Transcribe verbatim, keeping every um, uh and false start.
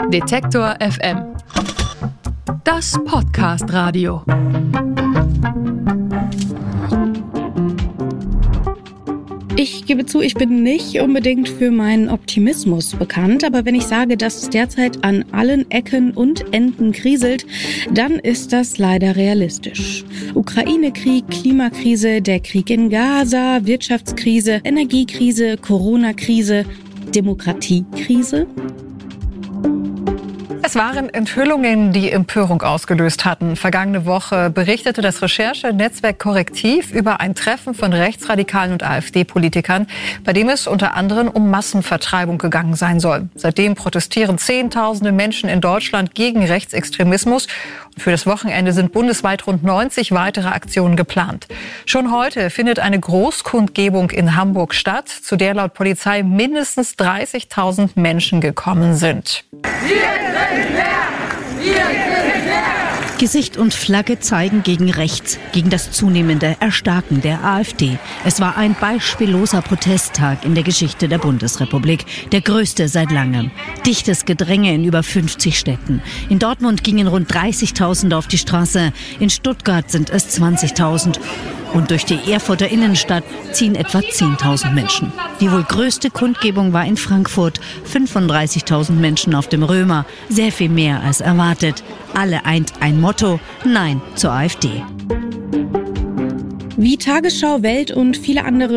Detektor F M. Das Podcast-Radio. Ich gebe zu, ich bin nicht unbedingt für meinen Optimismus bekannt, aber wenn ich sage, dass es derzeit an allen Ecken und Enden kriselt, dann ist das leider realistisch. Ukraine-Krieg, Klimakrise, der Krieg in Gaza, Wirtschaftskrise, Energiekrise, Corona-Krise, Demokratiekrise. Es waren Enthüllungen, die Empörung ausgelöst hatten. Vergangene Woche berichtete das Recherchenetzwerk Korrektiv über ein Treffen von Rechtsradikalen und AfD-Politikern, bei dem es unter anderem um Massenvertreibung gegangen sein soll. Seitdem protestieren Zehntausende Menschen in Deutschland gegen Rechtsextremismus. Und für das Wochenende sind bundesweit rund neunzig weitere Aktionen geplant. Schon heute findet eine Großkundgebung in Hamburg statt, zu der laut Polizei mindestens dreißigtausend Menschen gekommen sind. Gesicht und Flagge zeigen gegen rechts, gegen das zunehmende Erstarken der AfD. Es war ein beispielloser Protesttag in der Geschichte der Bundesrepublik, der größte seit langem. Dichtes Gedränge in über fünfzig Städten. In Dortmund gingen rund dreißigtausend auf die Straße, in Stuttgart sind es zwanzigtausend. Und durch die Erfurter Innenstadt ziehen etwa zehntausend Menschen. Die wohl größte Kundgebung war in Frankfurt. fünfunddreißigtausend Menschen auf dem Römer. Sehr viel mehr als erwartet. Alle eint ein Motto: Nein zur AfD. Wie Tagesschau, Welt und viele andere